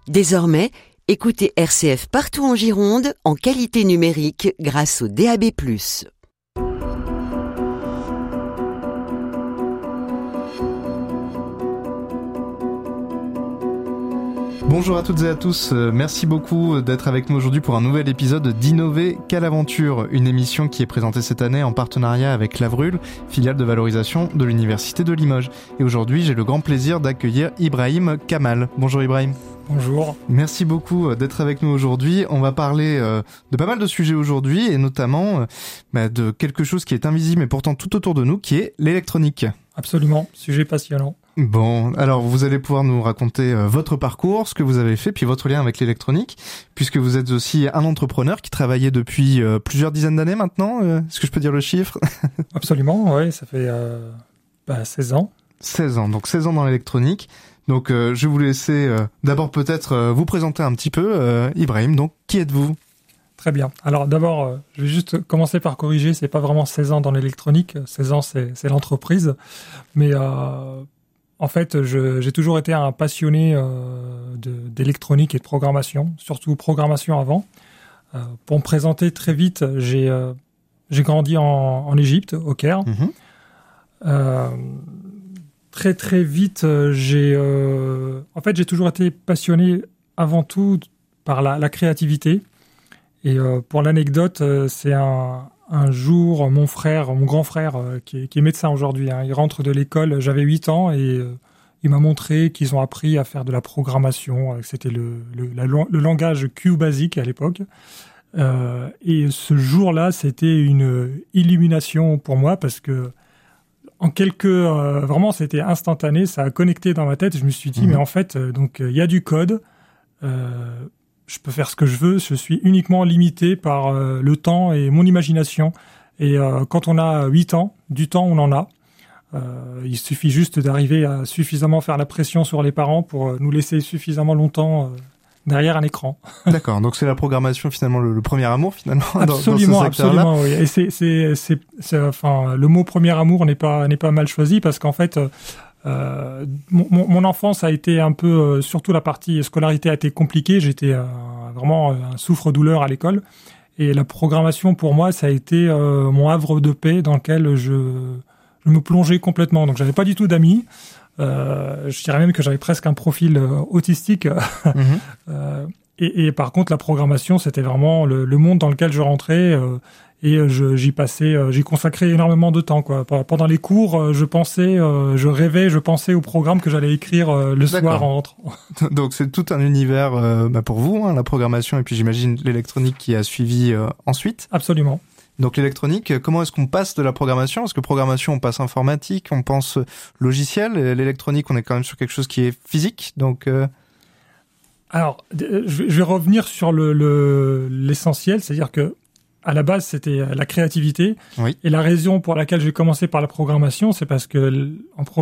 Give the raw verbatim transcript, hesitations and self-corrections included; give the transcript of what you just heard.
Désormais, écoutez R C F partout en Gironde en qualité numérique grâce au D A B plus. Bonjour à toutes et à tous, merci beaucoup d'être avec nous aujourd'hui pour un nouvel épisode d'Innover quelle aventure, une émission qui est présentée cette année en partenariat avec Lavrul, filiale de valorisation de l'Université de Limoges. Et aujourd'hui, j'ai le grand plaisir d'accueillir Ibrahim Kamal. Bonjour Ibrahim. Bonjour. Merci beaucoup d'être avec nous aujourd'hui. On va parler euh, de pas mal de sujets aujourd'hui et notamment euh, bah, de quelque chose qui est invisible mais pourtant tout autour de nous, qui est l'électronique. Absolument, sujet passionnant. Bon, alors vous allez pouvoir nous raconter euh, votre parcours, ce que vous avez fait, puis votre lien avec l'électronique, puisque vous êtes aussi un entrepreneur qui travaillait depuis euh, plusieurs dizaines d'années maintenant. Euh, est-ce que je peux dire le chiffre ? Absolument, oui, ça fait euh, bah, seize ans. seize ans, donc seize ans dans l'électronique. Donc euh, je vais vous laisser euh, d'abord peut-être euh, vous présenter un petit peu. Euh, Ibrahim, donc qui êtes-vous ? Très bien. Alors d'abord, euh, je vais juste commencer par corriger, c'est pas vraiment seize ans dans l'électronique, seize ans c'est, c'est l'entreprise, mais euh, en fait je, j'ai toujours été un passionné euh, de, d'électronique et de programmation, surtout programmation avant. Euh, pour me présenter très vite, j'ai, euh, j'ai grandi en, en Égypte, au Caire. Mmh. Euh, très très vite, j'ai, euh, en fait j'ai toujours été passionné avant tout par la, la créativité. Et euh, pour l'anecdote, euh, c'est un, un jour, mon frère, mon grand frère, euh, qui, est, qui est médecin aujourd'hui, hein, il rentre de l'école, j'avais huit ans, et euh, il m'a montré qu'ils ont appris à faire de la programmation, euh, c'était le, le, la, le langage Q basique à l'époque. Euh, et ce jour-là, c'était une illumination pour moi, parce que en quelques... Euh, vraiment, c'était instantané, ça a connecté dans ma tête, je me suis dit, mmh. mais en fait, euh, donc il y a du code, euh, je peux faire ce que je veux, je suis uniquement limité par euh, le temps et mon imagination. Et euh, quand on a huit ans, du temps on en a. Euh, il suffit juste d'arriver à suffisamment faire la pression sur les parents pour nous laisser suffisamment longtemps euh, derrière un écran. D'accord, donc c'est la programmation finalement, le, le premier amour finalement absolument, dans, dans ce secteur-là. Absolument, oui. Et c'est, c'est, c'est, c'est, enfin, le mot premier amour n'est pas, n'est pas mal choisi parce qu'en fait... Euh, Euh, mon, mon enfance a été un peu, euh, surtout la partie scolarité a été compliquée. J'étais euh, vraiment un souffre-douleur à l'école. Et la programmation, pour moi, ça a été euh, mon havre de paix dans lequel je, je me plongeais complètement. Donc, j'avais pas du tout d'amis. Euh, je dirais même que j'avais presque un profil euh, autistique. Mmh. euh, et, et par contre, la programmation, c'était vraiment le, le monde dans lequel je rentrais. Euh, Et je, j'y passais, j'y consacrais énormément de temps, quoi. Pendant les cours, je pensais, je rêvais, je pensais au programme que j'allais écrire le D'accord. soir en rentrant. Donc c'est tout un univers euh, bah pour vous, hein, la programmation, et puis j'imagine l'électronique qui a suivi euh, ensuite. Absolument. Donc l'électronique, comment est-ce qu'on passe de la programmation ? Parce que programmation, on passe informatique, on pense logiciel. Et l'électronique, on est quand même sur quelque chose qui est physique, donc... Euh... Alors, je vais revenir sur le, le l'essentiel, c'est-à-dire que à la base, c'était la créativité. Oui. Et la raison pour laquelle j'ai commencé par la programmation, c'est parce que en